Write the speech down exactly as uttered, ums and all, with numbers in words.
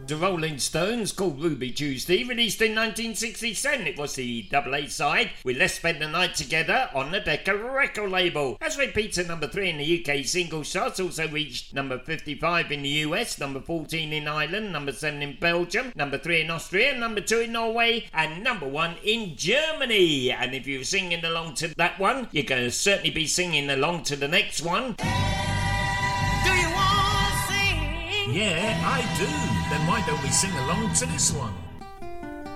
The Rolling Stones, called Ruby Tuesday, released in nineteen sixty-seven. It was the double A side with Let's Spend the Night Together on the Decca record label. As repeats at number three in the U K single charts, also reached number fifty-five in the U S, number fourteen in Ireland, number seven in Belgium, number three in Austria, number two in Norway, and number one in Germany. And if you're singing along to that one, you're going to certainly be singing along to the next one. Do you want to sing? Yeah, I do. Then why don't we sing along to this one?